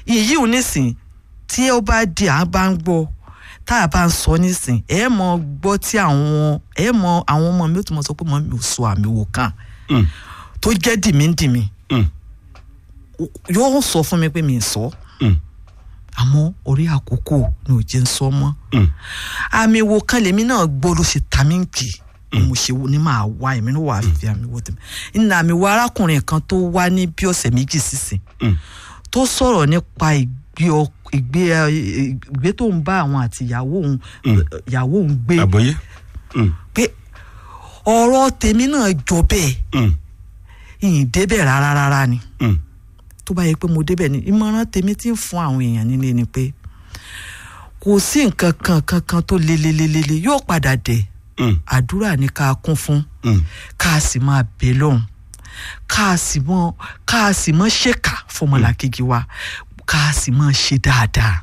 ìyí ò nísìn tí ó bá di à bá ń gbọ́ tá a bá ń sọ nísìn ẹ mọ gbọ́ tí àwọn ọmọ mi ó tún mọ sọ pé mọ mi ò sọ àmì wò kan tó jẹ́ dìmídìmí yóò sọ fún mi pé mi sọ àmọ́ orí àkókò ni ò jẹ́ ń sọ mọ́ àmì wò kan lèmi náà gbọ́ ló ṣe tàmíǹkì mo ṣe ní máa wá èmi ní wàá fi àmì wò tèmi ìnà àmì wò arákùnrin kan tó wá ní bí ọ̀sẹ̀ méjì sísìn tó sọ̀rọ̀ nípa ìgbé tó ń bá àwọn àti ìyàwó òun gbé àbọ̀yé pé ọ̀rọ̀ tèmi náà jọ bẹ́ẹ̀ ìyìn débẹ̀ rárá ni tó bá yẹ pé mo débẹ̀ ni ìmọ̀ràn tèmi ti ń fún àwọn èèyàn nílé ni pé kò sí nǹkan kankan tó lelelelele yóò padà dé àdúrà ni ká kún fún ká sì máa bẹ̀ lọ́hùn ká sì mọ́ ṣèkà fọmọlàkejì wa ká sì mọ́ ṣe dáadáa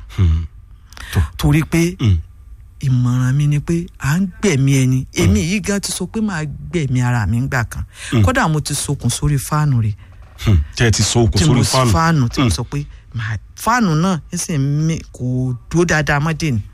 torí pé ìmọ̀ràn mi ni pé à ń gbẹ̀mí ẹni èmi yìí gan ti sọ pé máa gbẹ̀mí ara mi ńgbà kan kódà mo ti sokùn sórí fáànù rẹ̀ tẹ́ ẹ ti sokùn sórí fáànù tí mo sọ pé fáànù náà ẹsẹ̀ mi kò dúró dáadáa mọ́dé ni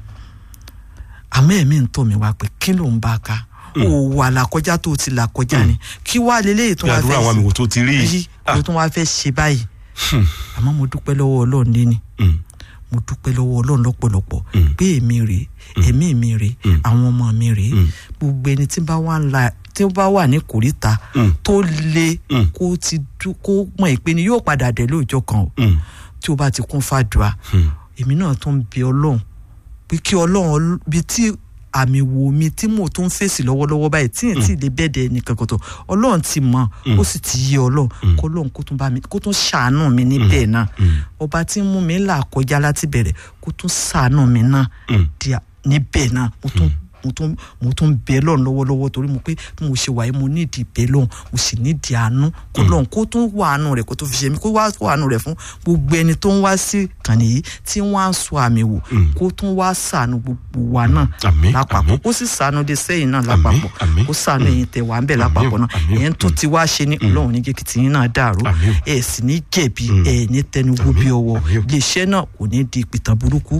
àmọ́ ẹ̀mí ń tọ́ mi wá pé kí ló ń bá ká òwò àlàkọjá tó ti là kọjá ni kí wá lélẹ́yìí tó wá fẹ́ àdúrà àwọn àmì wò tó ti rí yìí tó wá fẹ́ ṣe báyìí àmọ́ mo dúpẹ́ lọ́wọ́ Ọlọ́run lẹ́ni mo dúpẹ́ lọ́wọ́ Ọlọ́run lọ́pọ̀lọpọ̀ pé èmi rèé ẹ̀mí mi rèé àwọn ọmọ mi rèé gbogbo ẹni tí bá wà ní kòríta tó le kó mọ̀ ìpè ni yóò padà dé lóòjọ́ kan o tí ó bá ti kún fàdúrà èmi náà tó ń bẹ Ọlọ́run pé kí Ọlọ́run bí tí àmì wò mi tí mo tún fèsì lọ́wọ́lọ́wọ́ báyìí tí n tí lè bẹ́ẹ̀dẹ̀ nìkan kan tó Ọlọ́run ti mọ̀ ó sì ti yé Ọlọ́run kó Ọlọ́run kó tún ṣàánú mi níbẹ̀ náà ọba tí ń mú mi là kọjá láti bẹ̀rẹ̀ kó tún ṣàánú mi náà níbẹ̀ náà mo tún bẹ lọ́n lọ́wọ́lọ́wọ́ torí mo pé mo ṣe wáyé mo nídìí bẹ lọ́n mo sì nídìí àánú kó lọ́n kó tún wá àánú rẹ̀ kó tó fi ṣe mí kó wá àánú rẹ̀ fún gbogbo ẹni tó ń wá sí kànnì yìí tí wọ́n á sọ àmì wò kó tún wá ṣàánú gbogbo wa náà lápapọ̀ kó sì ṣàánú dé sẹ́yìn náà lápapọ̀ kó ṣàánú ẹ̀yin tẹ̀ wá ń bẹ̀ lápapọ̀ náà ẹ̀yin tó ti wá ṣe ní Ọlọ́run ní jẹ́kìtì yín náà dàrú ẹ̀ sì ní jẹ̀bi ẹ̀ ní tẹnugbó bí ọwọ́ iléeṣẹ́ náà kò ní di ìpìtàn burúkú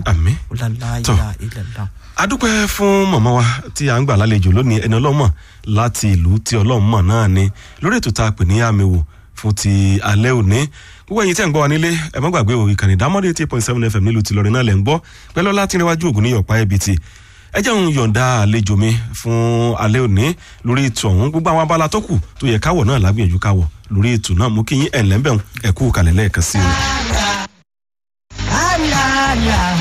adúpẹ́ fún màmá wa tí a ń gbà lálejò lónìí ẹni ọlọ́mọ láti ìlú tí ọlọ́mọ náà ni lórí ètò tá a pè ní àmì wò fún ti alẹ́ òní gbogbo ẹ̀yin tẹ́ ń gbọ́ wa nílé ẹ má gbàgbé ìkànnì Dámọ́dé 8.7 FM nílùú tìlọrin náà lẹ́ ń gbọ́ pẹ́lú láti níwájú ògùn ní ọ̀pá ẹbí ti ẹ jẹ́ òun yọ̀ǹda àlejò mi fún alẹ́ òní lórí ètò ọ̀hún gbogbo àwọn abala tó kù tó yẹ káwọ̀ náà lágbìyànjú káwọ̀ lórí ètò náà mú kí yín ẹ̀lẹ́mbẹ̀hún ẹ̀kú kalẹ̀ lẹ́ẹ̀kan sí i.